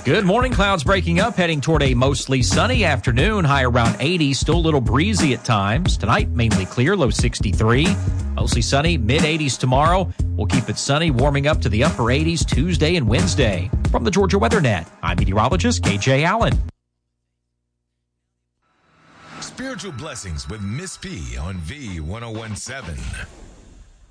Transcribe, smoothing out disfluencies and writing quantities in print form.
Good morning. Clouds breaking up, heading toward a mostly sunny afternoon. High around 80, still a little breezy at times. Tonight, mainly clear, low 63. Mostly sunny, mid-80s tomorrow. We'll keep it sunny, warming up to the upper 80s Tuesday and Wednesday. From the Georgia Weather Net, I'm meteorologist KJ Allen. Spiritual Blessings with Miss P on V1017.